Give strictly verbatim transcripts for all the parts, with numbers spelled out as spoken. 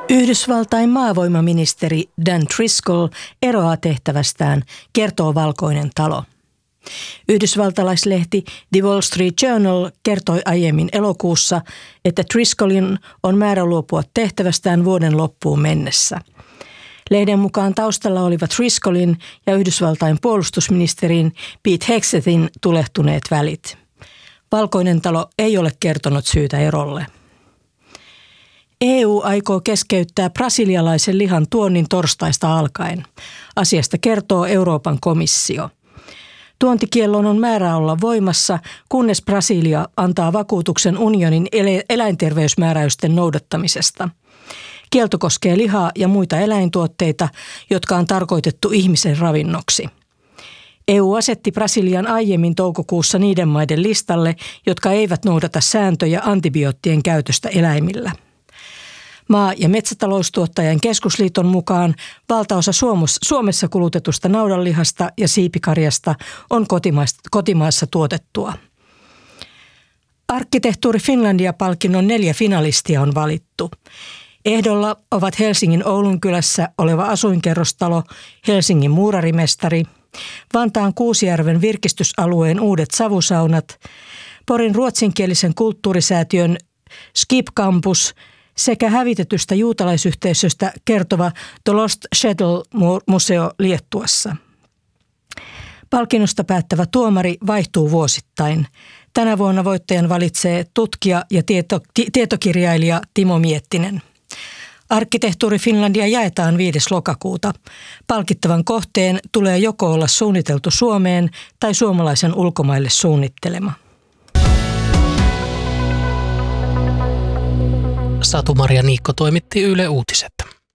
Yhdysvaltain maavoimaministeri Dan Driscoll eroaa tehtävästään, kertoo Valkoinen talo. Yhdysvaltalaislehti The Wall Street Journal kertoi aiemmin elokuussa, että Driscollin on määrä luopua tehtävästään vuoden loppuun mennessä. Lehden mukaan taustalla olivat Driscollin ja Yhdysvaltain puolustusministerin Pete Hegsethin tulehtuneet välit. Valkoinen talo ei ole kertonut syytä erolle. E U aikoo keskeyttää brasilialaisen lihan tuonnin torstaista alkaen. Asiasta kertoo Euroopan komissio. Tuontikiellon on määrä olla voimassa, kunnes Brasilia antaa vakuutuksen unionin eläinterveysmääräysten noudattamisesta. Kielto koskee lihaa ja muita eläintuotteita, jotka on tarkoitettu ihmisen ravinnoksi. E U asetti Brasilian aiemmin toukokuussa niiden maiden listalle, jotka eivät noudata sääntöjä antibioottien käytöstä eläimillä. Maa- ja metsätaloustuottajan keskusliiton mukaan valtaosa Suomessa kulutetusta naudanlihasta ja siipikarjasta on kotimaassa tuotettua. Arkkitehtuuri Finlandia-palkinnon neljä finalistia on valittu. Ehdolla ovat Helsingin Oulunkylässä oleva asuinkerrostalo Helsingin muurarimestari, Vantaan Kuusijärven virkistysalueen uudet savusaunat, Porin ruotsinkielisen kulttuurisäätiön Skip Campus sekä hävitetystä juutalaisyhteisöstä kertova The Lost Shtetl-museo Liettuassa. Palkinnosta päättävä tuomari vaihtuu vuosittain. Tänä vuonna voittajan valitsee tutkija ja tieto, tietokirjailija Timo Miettinen. Arkkitehtuuri Finlandia jaetaan viides lokakuuta. Palkittavan kohteen tulee joko olla suunniteltu Suomeen tai suomalaisen ulkomaille suunnittelema. Satu-Maria Niikko toimitti Yle Uutiset.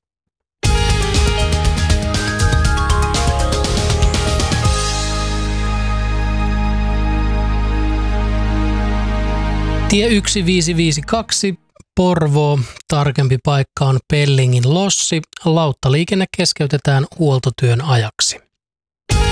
Tie yksi viisi viisi kaksi, Porvoo. Tarkempi paikka on Pellingin Lossi. Lauttaliikenne keskeytetään huoltotyön ajaksi.